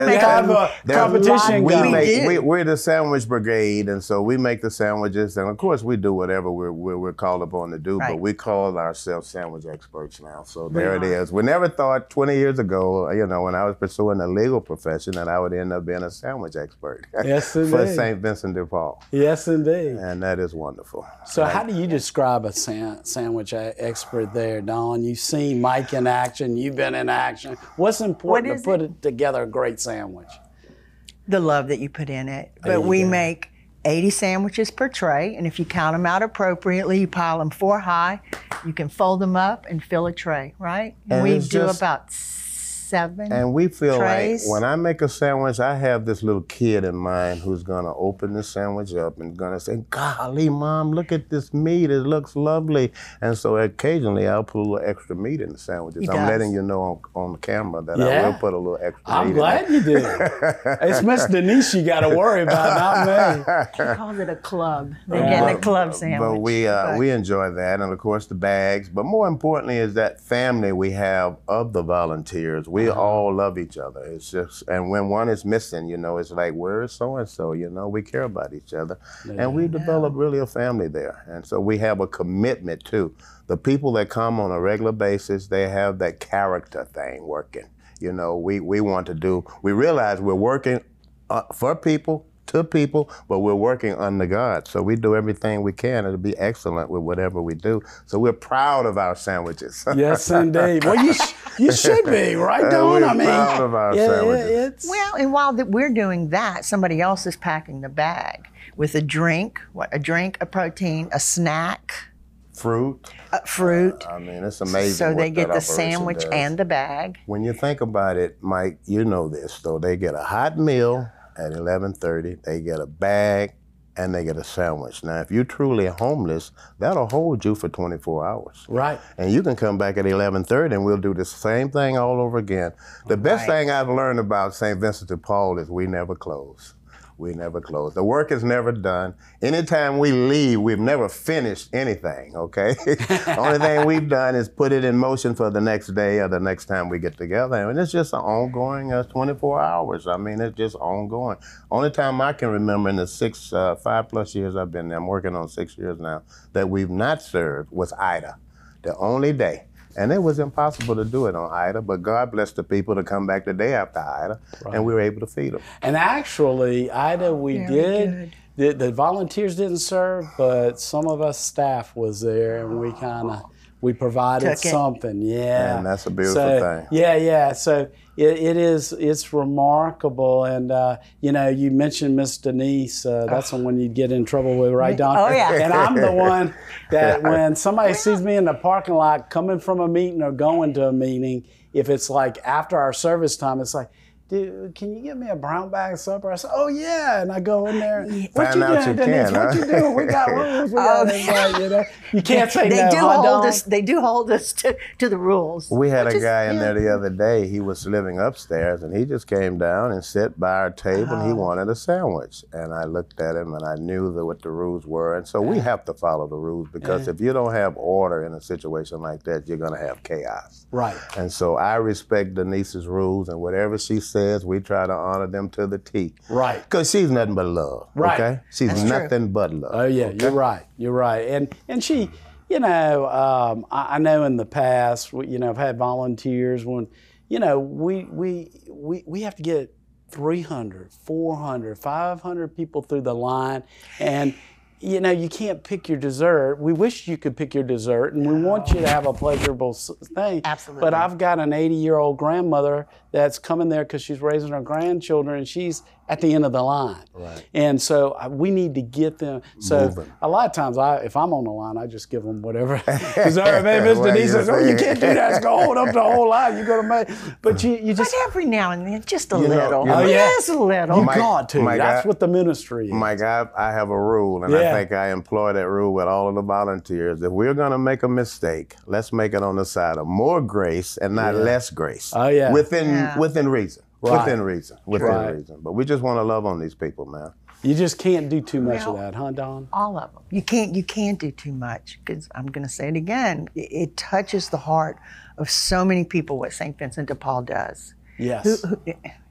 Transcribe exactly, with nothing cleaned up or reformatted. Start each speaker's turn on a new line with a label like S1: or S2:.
S1: Make
S2: have
S1: a
S2: a
S1: There's-
S2: competition
S1: we
S2: going.
S1: make,
S3: do.
S1: we, we're the sandwich brigade, and so we make the sandwiches, and of course we do whatever we're, we're, we're called upon to do,
S3: Right.
S1: but we call ourselves sandwich experts now. So there it
S3: are.
S1: is. We never thought twenty years ago, you know, when I was pursuing the legal profession, that I would end up being a sandwich expert
S2: Yes,
S1: for
S2: indeed.
S1: Saint Vincent de Paul,
S2: Yes, indeed.
S1: and that is wonderful.
S2: So how do you describe a san- sandwich e- expert there, Dawn? You've seen Mike in action. You've been in action. What's important
S3: What
S2: to
S3: is
S2: put it together a great sandwich?
S3: The love that you put in it.
S2: There
S3: But
S2: you
S3: we
S2: go.
S3: make eighty sandwiches per tray, and if you count them out appropriately, you pile them four high, you can fold them up and fill a tray, right?
S1: And
S3: we
S1: it's
S3: do
S1: just-
S3: about seven.
S1: And we feel
S3: trays.
S1: like when I make a sandwich, I have this little kid in mind who's gonna open the sandwich up and gonna say, "Golly, Mom, look at this meat. It looks lovely." And so occasionally I'll put a little extra meat in the sandwiches.
S3: He
S1: I'm
S3: does.
S1: letting you know on, on the camera that I
S2: Yeah.
S1: will put a little extra
S2: I'm
S1: meat
S2: glad
S1: in
S2: you did. It's Miss Denise you got to worry about, not me.
S3: He calls it a club. They're getting a club sandwich.
S1: But we uh,
S3: But-
S1: we enjoy that, and of course the bags. But more importantly is that family we have of the volunteers. We
S2: Uh-huh.
S1: all love each other. It's just, and when one is missing, you know, it's like, where is so and so? You know, we care about each other, and we develop really a family there. And so we have a commitment too. The people that come on a regular basis, they have that character thing working. You know, we we want to do. We realize we're working uh, for people, to people, but we're working under God. So we do everything we can to be excellent with whatever we do. So we're proud of our sandwiches.
S2: Yes, indeed. Well, you sh- you should be, right,
S1: Uh,
S2: Dawn?
S1: we're
S2: I mean,
S1: proud of our
S2: yeah,
S1: sandwiches.
S2: yeah, it's
S3: Well, and while that we're doing that, somebody else is packing the bag with a drink, what a drink, a protein, a snack,
S1: Fruit.
S3: a fruit.
S1: I mean, it's amazing.
S3: so they
S1: what
S3: get
S1: that
S3: the
S1: operation
S3: sandwich
S1: does.
S3: and the bag.
S1: When you think about it, Mike, you know this, though. They get a hot meal at eleven thirty, they get a bag, and they get a sandwich. Now, if you're truly homeless, that'll hold you for twenty-four hours.
S2: right.
S1: And you can come back at eleven thirty and we'll do the same thing all over again. The best
S3: Right.
S1: thing I've learned about Saint Vincent de Paul is we never close. We never close. The work is never done. Anytime we leave, we've never finished anything, okay? The only thing we've done is put it in motion for the next day or the next time we get together. And it's just an ongoing uh, twenty-four hours. I mean, it's just ongoing. Only time I can remember in the six, uh, five plus years I've been there, I'm working on six years now, that we've not served was Ida. The only day. And it was impossible to do it on Ida, but God blessed the people to come back the day after Ida, and we were able to feed them.
S2: And actually, Ida, we
S3: Very
S2: did. The, the volunteers didn't serve, but some of us staff was there, and we kind of we provided
S3: Took it.
S2: something. Yeah,
S1: And that's a beautiful
S2: so,
S1: thing.
S2: Yeah, yeah. So it, it is. It's remarkable, and uh, you know, you mentioned Miss Denise. Uh, that's the one you'd get in trouble with, right, Don?
S3: Oh, yeah.
S2: And I'm the one that when somebody sees me in the parking lot coming from a meeting or going to a meeting, if it's like after our service time, it's like, dude, can you give me a brown bag supper? I said, oh yeah, and I go in there. What
S1: Find
S2: you
S1: out
S2: doing,
S1: you
S2: Denise?
S1: can,
S2: What
S1: huh?
S2: you doing? We got rules. We got
S3: Oh,
S2: this, you know. You can't say
S3: They
S2: no.
S3: do
S2: huh,
S3: hold
S2: Dawn?
S3: us. They do hold us to, to the rules.
S1: We had
S3: which
S1: a
S3: is-
S1: guy in
S3: yeah.
S1: there the other day. He was living upstairs, and he just came down and sat by our table, and he wanted a sandwich. And I looked at him, and I knew the, what the rules were. And so we have to follow the rules, because if you don't have order in a situation like that, you're going to have chaos.
S2: Right.
S1: And so I respect Denise's rules, and whatever she says, we try to honor them to the T.
S2: Right.
S1: Because she's nothing but love.
S2: Right.
S1: Okay? She's
S3: That's true.
S1: nothing but love.
S2: Oh yeah,
S1: okay?
S2: you're right. You're right. And and she, you know, um, I, I know in the past, we- you know, I've had volunteers when, you know, we we we we have to get three hundred, four hundred, five hundred people through the line, and you know, you can't pick your dessert. We wish you could pick your dessert, and we want you to have a pleasurable s- thing.
S3: Absolutely.
S2: But I've got an eighty-year-old grandmother that's coming there because she's raising her grandchildren, and she's at the end of the line.
S1: Right.
S2: And so uh, we need to get them. So
S1: Moving.
S2: a lot of times, I, if I'm on the line, I just give them whatever. Because Miss
S1: Well,
S2: Denise
S1: you
S2: says, "Oh, you
S1: see.
S2: can't do that. It's gonna hold up the whole line. You're gonna make." But you, you
S3: But
S2: just
S3: every now and then, just a
S1: You know-
S3: little.
S1: you know-
S2: Oh, yeah.
S3: Just a little.
S2: you
S1: Mike-
S2: got to.
S1: Mike,
S2: That's
S1: I-
S2: what the ministry is.
S1: Mike, I, I have a rule, and
S2: Yeah.
S1: I think I employ that rule with all of the volunteers. If we're going to make a mistake, let's make it on the side of more grace and not
S2: Yeah.
S1: less grace.
S2: Oh, yeah.
S1: Within
S3: Yeah.
S1: within reason.
S2: Right.
S1: Within reason. Within
S2: Right.
S1: reason. But we just want to love on these people, man.
S2: You just can't do too much
S3: Well,
S2: of that, huh, Don?
S3: All of them. You can't. You can't do too much, because I'm going to say it again. It, it touches the heart of so many people what Saint Vincent de Paul does.
S2: Yes.
S3: Who, who,